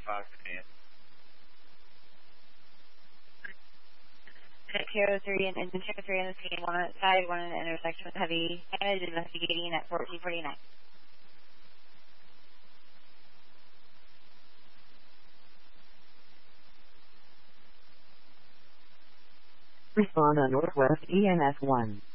203 and engine 203 on the scene, one outside, one in the intersection with heavy damage, investigating at 1449. Respond on Northwest EMS 1.